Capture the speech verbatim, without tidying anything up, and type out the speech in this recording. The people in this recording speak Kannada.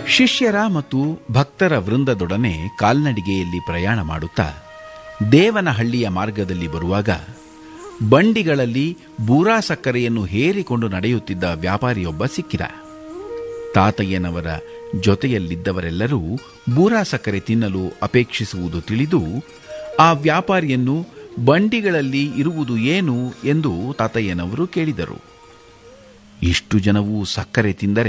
ಶಿಷ್ಯರ ಮತ್ತು ಭಕ್ತರ ವೃಂದದೊಡನೆ ಕಾಲ್ನಡಿಗೆಯಲ್ಲಿ ಪ್ರಯಾಣ ಮಾಡುತ್ತಾ ದೇವನಹಳ್ಳಿಯ ಮಾರ್ಗದಲ್ಲಿ ಬರುವಾಗ ಬಂಡಿಗಳಲ್ಲಿ ಬೂರಾ ಸಕ್ಕರೆಯನ್ನು ಹೇರಿಕೊಂಡು ನಡೆಯುತ್ತಿದ್ದ ವ್ಯಾಪಾರಿಯೊಬ್ಬ ಸಿಕ್ಕಿದ. ತಾತಯ್ಯನವರ ಜೊತೆಯಲ್ಲಿದ್ದವರೆಲ್ಲರೂ ಬೂರಾ ಸಕ್ಕರೆ ತಿನ್ನಲು ಅಪೇಕ್ಷಿಸುವುದು ತಿಳಿದು ಆ ವ್ಯಾಪಾರಿಯನ್ನು ಬಂಡಿಗಳಲ್ಲಿ ಇರುವುದು ಏನು ಎಂದು ತಾತಯ್ಯನವರು ಕೇಳಿದರು. ಇಷ್ಟು ಜನವು ಸಕ್ಕರೆ ತಿಂದರೆ